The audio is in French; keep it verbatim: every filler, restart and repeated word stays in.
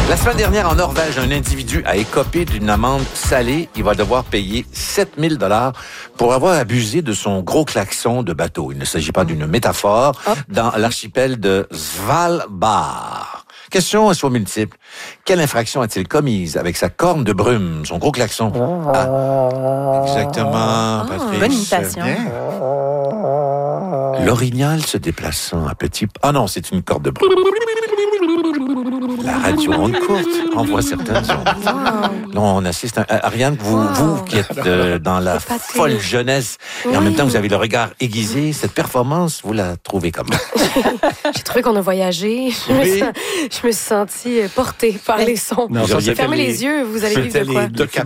La semaine dernière, en Norvège, un individu a écopé d'une amende salée. Il va devoir payer sept mille dollars pour avoir abusé de son gros klaxon de bateau. Il ne s'agit pas d'une métaphore. Hop. Dans l'archipel de Svalbard. Question à choix multiple. Quelle infraction a-t-il commise avec sa corne de brume, son gros klaxon? Ah, exactement, oh, Patrice. Bonne imitation. L'orignal se déplaçant à petit... Ah non, c'est une corde de brume. La radio onde courte envoie certaines ondes. Wow. Là, on assiste à... Ariane, vous, wow. vous qui êtes euh, dans la folle jeunesse, oui. et en même temps, vous avez le regard aiguisé, cette performance, vous la trouvez comment? J'ai trouvé qu'on a voyagé. Je, oui. me, sens, je me suis sentie portée par les sons. Non, ça, fermez les... les yeux, vous allez vivre de quoi? C'était les